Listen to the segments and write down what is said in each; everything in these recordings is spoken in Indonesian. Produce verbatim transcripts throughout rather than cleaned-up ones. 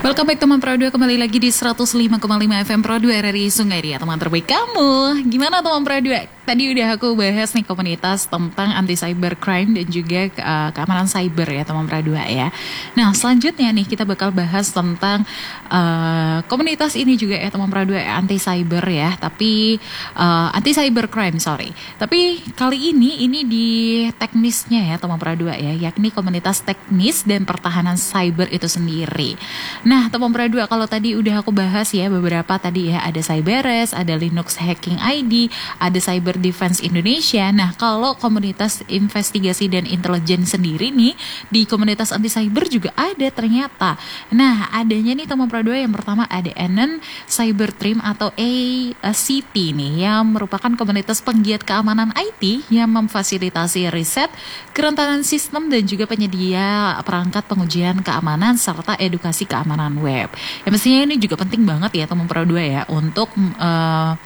Welcome back teman Pro dua, kembali lagi di seratus lima koma lima F M Pro dua R R I Sungai Ria, teman terbaik kamu. Gimana teman Pro dua? Tadi udah aku bahas nih komunitas tentang anti cybercrime dan juga uh, keamanan cyber ya teman Pro dua ya. Nah selanjutnya nih kita bakal bahas tentang uh, komunitas ini juga ya teman Pro dua, anti cyber ya, tapi uh, anti cybercrime sorry. Tapi kali ini ini di teknisnya ya teman Pro dua ya, yakni komunitas teknis dan pertahanan cyber itu sendiri. Nah, teman Pro dua, kalau tadi udah aku bahas ya beberapa tadi ya, ada CyberRes, ada Linux Hacking I D, ada Cyber Defense Indonesia. Nah, kalau komunitas investigasi dan intelijen sendiri nih, di komunitas anti cyber juga ada ternyata. Nah, adanya nih teman Pro dua, yang pertama ada Anon Cyber Team atau A C T nih, yang merupakan komunitas penggiat keamanan I T yang memfasilitasi riset, kerentanan sistem dan juga penyedia perangkat pengujian keamanan serta edukasi keamanan web. Ya mestinya ini juga penting banget ya teman Pro dua ya untuk uh,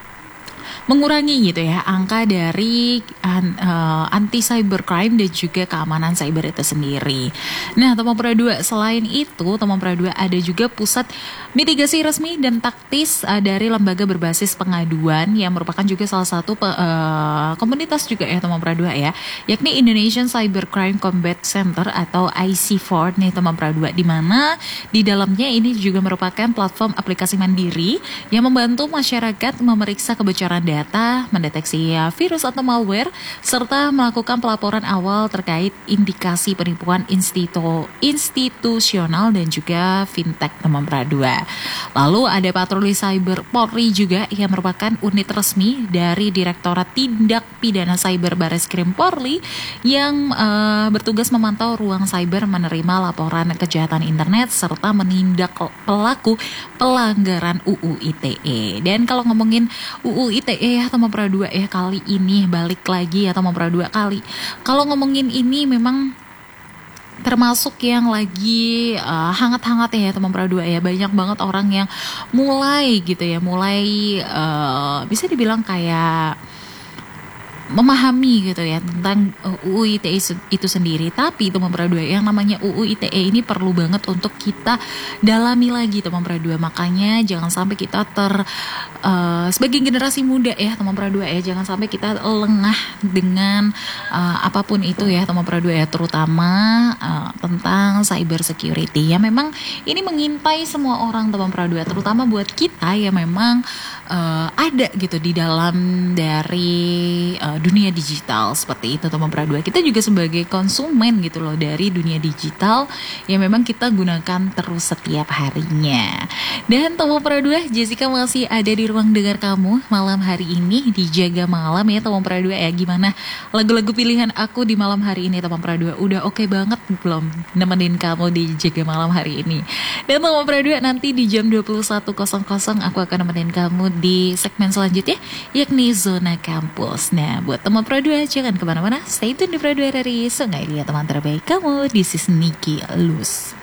mengurangi gitu ya angka dari uh, anti cybercrime dan juga keamanan cyber itu sendiri. Nah, teman Pro dua, selain itu teman Pro dua ada juga pusat mitigasi resmi dan taktis uh, dari lembaga berbasis pengaduan yang merupakan juga salah satu uh, komunitas juga ya teman Pro dua ya, yakni Indonesian Cybercrime Combat Center atau I C empat nih teman Pro dua, di mana di dalamnya ini juga merupakan platform aplikasi mandiri yang membantu masyarakat memeriksa kebocoran data, mendeteksi virus atau malware, serta melakukan pelaporan awal terkait indikasi penipuan institu, institusional dan juga fintech teman Pro dua. Lalu ada patroli cyber Polri juga yang merupakan unit resmi dari Direktorat Tindak Pidana Cyber Bareskrim Polri yang uh, bertugas memantau ruang cyber, menerima laporan kejahatan internet serta menindak pelaku pelanggaran U U I T E. Dan kalau ngomongin U U I T E ya teman Pro dua ya, kali ini balik lagi ya teman Pro dua, kali kalau ngomongin ini memang termasuk yang lagi uh, hangat-hangat ya teman Pro dua ya, banyak banget orang yang mulai gitu ya, mulai uh, bisa dibilang kayak memahami gitu ya tentang U U I T E itu sendiri. Tapi teman Pro dua, yang namanya U U I T E ini perlu banget untuk kita dalami lagi teman Pro dua. Makanya jangan sampai kita ter uh, sebagai generasi muda ya teman Pro dua ya, jangan sampai kita lengah dengan uh, apapun itu ya teman Pro dua ya, terutama uh, tentang cyber security ya. Memang ini mengintai semua orang teman Pro dua, terutama buat kita yang memang uh, ada gitu di dalam dari uh, dunia digital seperti itu teman Pro dua. Kita juga sebagai konsumen gitu loh dari dunia digital yang memang kita gunakan terus setiap harinya. Dan teman Pro dua, Jessica masih ada di ruang dengar kamu malam hari ini di Jaga Malam ya teman Pro dua ya. Gimana lagu-lagu pilihan aku di malam hari ini teman Pro dua? Udah oke okay banget belum nemenin kamu di Jaga Malam hari ini? Dan teman Pro dua, nanti di jam dua puluh satu nol nol aku akan nemenin kamu di segmen selanjutnya, yakni Zona Kampus. Nah, buat teman Pro dua jangan kemana-mana, stay tune di Pro dua R R I Sungai Ria, teman terbaik kamu. This is Niki Luz.